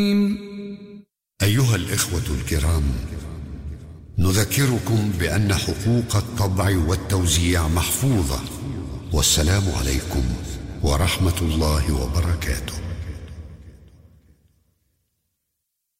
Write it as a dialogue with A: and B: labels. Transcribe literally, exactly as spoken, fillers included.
A: أيها الإخوة الكرام، نذكركم بأن حقوق الطبع والتوزيع محفوظة. والسلام عليكم ورحمة الله وبركاته.